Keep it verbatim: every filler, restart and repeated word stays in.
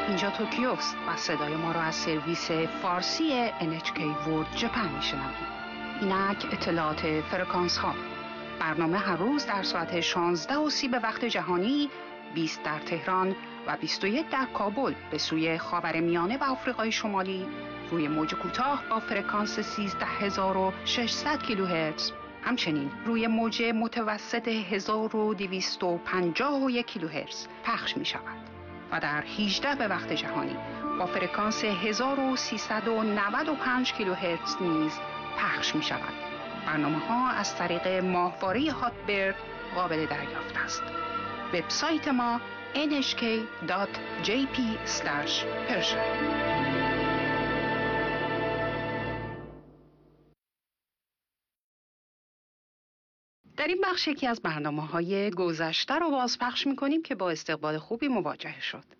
اینجا توکیوست و صدای ما را از سرویس فارسی ان اچ کی ورلد ژاپن میشنوید. اینک اطلاعات فرکانس ها. برنامه هر روز در ساعت شانزده و سی به وقت جهانی، بیست در تهران و بیست و یک در کابل به سوی خاورمیانه و آفریقای شمالی روی موج کوتاه با فرکانس سیزده هزار و ششصد کیلوهرتز، همچنین روی موج متوسط هزار و دویست و پنجاه و یک کیلوهرتز پخش می شود و در هجده به وقت جهانی با فرکانس هزار و سیصد و نود و پنج کیلوهرتز نیز پخش می شود. برنامه ها از طریق ماهواره هاتبرد قابل دریافت است. وبسایت ما ان اچ کی دات جی پی اسلش پرشن. در این بخش یکی از برنامه‌های گذشته رو بازپخش می‌کنیم که با استقبال خوبی مواجه شد.